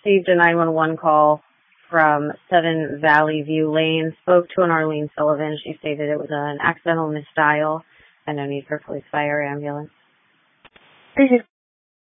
received a 911 call from 7 Valley View Lane. Spoke to an Arlene Sullivan. She stated it was an accidental misdial and no need for police, fire, ambulance.